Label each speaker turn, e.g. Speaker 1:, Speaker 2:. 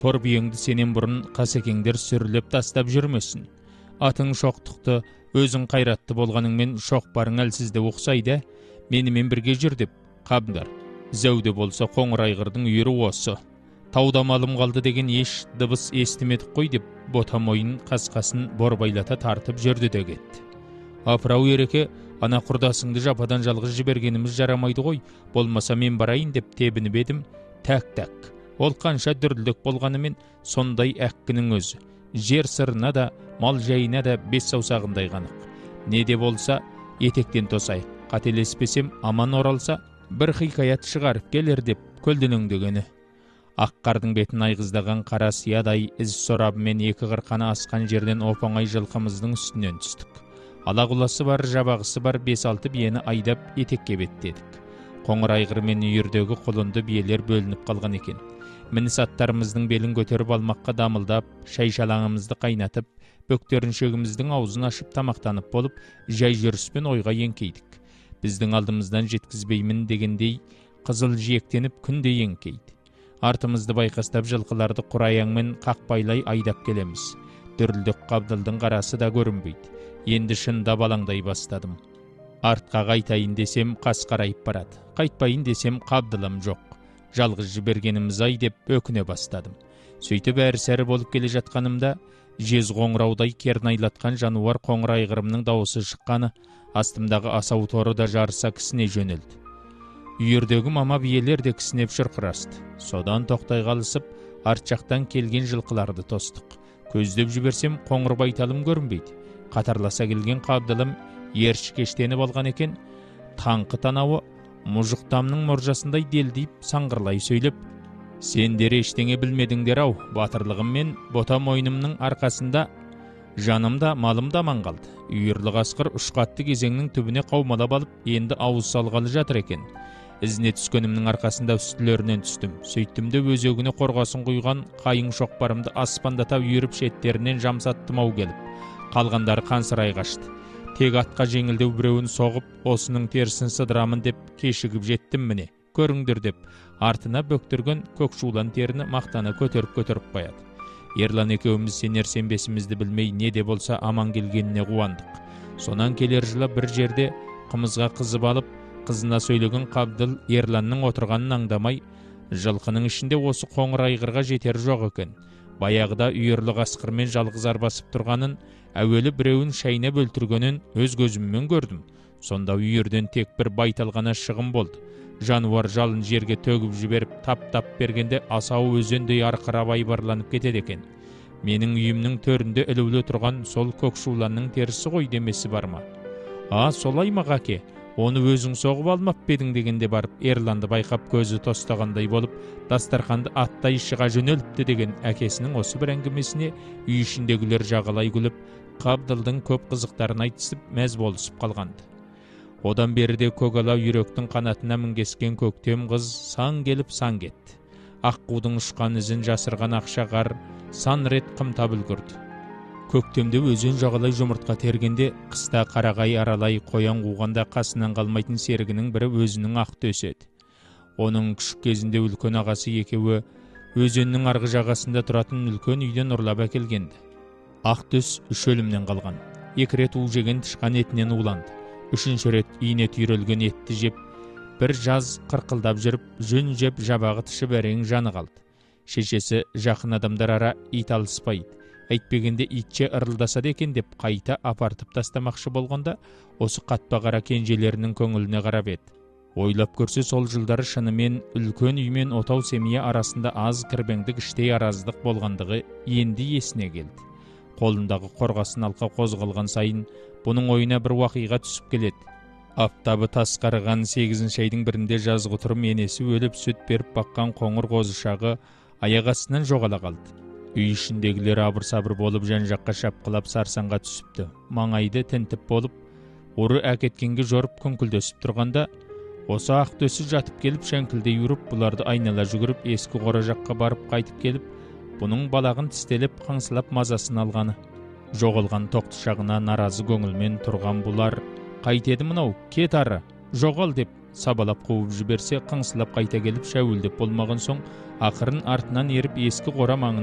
Speaker 1: Пор бүйеңді сенен бұрын қасекеңдер сүрілеп тастап жүрмесін. Атың шоқтықты, өзің қайратты болғаныңмен шоқпарың әлсізді оқсайды, менімен бірге жүр деп қабдар. Зәуде болса қоңыр айғырдың үйірі осы. Тауда малым қалды деген еш дыбыс естімедік қой деп бота мойын қасқасын борбайлата тартып жүрді де кетті. Апырау ереке, ана құрдасыңды жападан жалғыз жібергеніміз жарамайды ғой, болмаса мен барайын деп тебініп едім. Тәк-тәк, ол қанша дүрлік болғанымен сондай әккінің өзі. Жер сырына да, мал жайына да бес саусағындай қанық. Не де болса, етектен тосайық. Қателеспесем, аман оралса, бір хикаят шығарып келер деп көлденеңдегені. Ақ қардың бетін айғыздаған қара сиядай із сорабымен екі қырқаны асқан жерден оп-оңай жылқымыздың үстінен түстік. Алағұласы бар, жабағысы бар 5-6 биені айдап етекке беттедік. Қоңыр айғыр мен үйірдегі құлынды биелер бөлініп қалған екен. Мініс аттарымыздың белін көтеріп алмаққа дамылдап, шай-шалаңымызды қайнатып, бөктеріншегіміздің аузын ашып тамақтанып болып, жай жүріспен ойға еңкейдік. Біздің алдымыздан жеткізбеймін дегендей, қызыл жиектеніп күнде еңкейді. Артымызды байқастап жылқыларды құраяңмен қақпайлай айдап келеміз. Дүрлдік Қабдылдың қарасы да көрінбейді. Енді шында балаңдай бастадым. Артқа қайтайын десем қас қарайып барады. Қайтпайын десем Қабдылым жоқ. Жалғыз жібергеніміз ай деп өкіне бастадым. Сөйтіп әрі-сәрі болып келе жатқанымда, жез қоңыраудай кернайлатқан жануар қоңыр айғырымның дауысы шыққаны, астымдағы асау торы да жарыса кісіне жөнелді. Үйірдегі мама биелер де кісінеп шұрқырасты. Содан тоқтай қалысып, арт жақтан келген жылқыларды тостық. Көздеп жіберсем қоңыр байталым көрінбейді. Қатарласа келген Қабдылым ершікештеніп алған екен. Таңқы танауы мұжықтамның мұржасындай делдейіп саңғырлай сөйлеп: сендер ештеңе білмедіңдер ау, батырлығым мен бота мойнымның арқасында жанымда малымда аман қалды. Үйірлі қасқыр ұшқатты кезеңнің түбіне қаумалап алып, енді ауыз салғалы жатыр екен. Ізіне түскенімнің арқасында үстілерінен түстім. Сөйттімде өзегіне қорғасын құйған қайың шоқпарымды аспандата үйіріп шеттерінен жамсаттым ау келіп. Қалғандары қансырай қашты. Тек атқа жеңілдеу біреуін соғып, осының терісін сыдырамын деп кешігіп жеттім міне. Көріңдер деп, артына бөктірген көкшулан теріні мақтаны көтеріп қояды. Ерлан екеуміз сенер-сенбесімізді білмей не де болса аман келгеніне қуандық. Сонан келер жылы бір жерде қымызға қызып алып, қызына сөйлеген Қабдыл Ерланның отырғанын аңдамай, жылқының ішінде осы қоңыр айғырға жетер жоқ екен. Баяғыда үйірлі қасқырмен жалғыз арбасып тұрғанын, әуелі біреуін шайнап өлтіргенін өз көзіммен көрдім. Сонда үйірден тек бір байталғана шығым болды. Жануар жалын жерге төгіп жіберіп тап-тап бергенде асау өзендей арқырап айбарланып кетеді екен. Менің үйімнің төрінде ілулі тұрған сол көкшуланның терісі ғой демесі бар ма? Солай ма қаке? Оны өзің соғып алмап бедің дегенде барып, Ерланды байқап көзі тостағандай болып, дастарханды аттай шыға жөнеліпті деген әкесінің осы бір әңгімесіне үй ішіндегілер жағалай күліп, Қабдылдың көп қызықтарын айтысып, мәз болысып қалғанды. Одан беріде көгала үйректің қанатына мінгескен көктем қыз сан келіп сан кетті. Аққудың ұшқан ізін жасырған ақшағар сан рет қымтап үлгірді. Көктемде өзен жағалай жұмыртқа тергенде, қыста қарағай аралай қоян қуғанда қасынан қалмайтын серігінің бірі өзінің Ақтөс еді. Оның күшік кезінде үлкен ағасы екеуі өзеннің арғы жағасында тұратын үлкен үйден ұрлап әкелгенді. Ақтөс 3 өлімнен қалған. 2 рет у жеген тышқан етінен уланды. 3-ші рет ине түйрелген етті жеп, бір жаз қырқылдап жүріп, жүн жеп жабағы тышып әрең жаны қалды. Шешесі жақын адамдар ара ит алыспайды. Әйтпегенде итше ырылдасады екен деп қайта апартып тастамақшы болғанда, осы қатпа қара кенжелерінің көңіліне қарап еді. Ойлап көрсе сол жылдары шынымен үлкен үймен отау семье арасында аз кірбеңдік іштей араздық болғандығы енді есіне келді. Қолындағы қорғасын алқа қозғалған сайын бұның ойына бір уақиға түсіп келеді. Аптабы тас қарыған 8-ші айдың бірінде жазғытұрым енесі өліп сүт беріп баққан қоңыр қозышағы аяқ астынан жоғала қалды. Үй ішіндегілер абыр-сабыр болып жан-жаққа шапқылап сарсаңға түсіпті. Маңайды тінтіп болып, ұры әкеткенге жорып күңкілдесіп тұрғанда, осы Ақтөсі жатып келіп шәңкілдей үріп, бұларды айнала жүгіріп ескі қора жаққа барып қайтып келіп, бұның балағын тістелеп қаңсылап мазасын алғаны. Жоғалған тоқтышағына наразы көңілмен тұрған бұлар, қайтеді мынау, кет ары, жоғал деп сабалап қуып жіберсе, қыңсылап қайта келіп шәуілдеп болмаған соң, ақырын артынан еріп ескі қора маңына